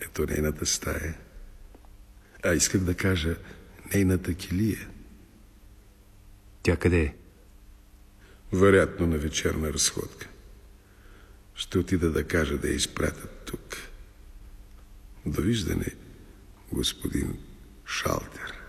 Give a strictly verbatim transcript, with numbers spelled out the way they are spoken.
като нейната стая. А исках да кажа нейната килия. Тя къде е? Вероятно на вечерна разходка. Ще отида да кажа да я изпратят тук. Довиждане, господин Шалтер.